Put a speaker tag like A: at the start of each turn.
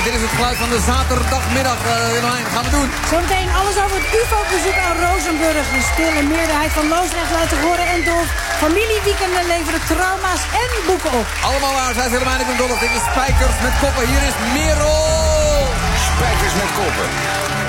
A: Dit is het geluid van de zaterdagmiddag. Willemijn, gaan we doen.
B: Zometeen alles over het UFO-bezoek aan Rozenburg. De stille meerderheid van Loosdrecht laat zich horen en Dolf. Familieweekenden leveren trauma's en boeken op.
A: Allemaal waar, zij is Willemijn, ik ben Dolf. Dit is Spijkers met Koppen. Hier is Merel.
C: Spijkers met Koppen.